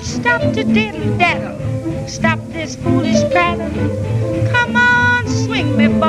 Stop to diddle daddle. Stop this foolish prattle. Come on, swing me,